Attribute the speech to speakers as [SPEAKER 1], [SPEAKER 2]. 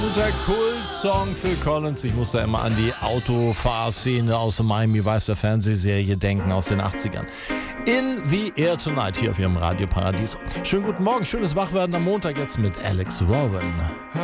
[SPEAKER 1] Guter Kult-Song für Collins. Ich muss da immer an die Autofahrszene aus der Miami Vice, der Fernsehserie, denken aus den 80ern. In the Air Tonight hier auf Ihrem Radio Paradies. Schönen guten Morgen, schönes Wachwerden am Montag jetzt mit Alex Warren.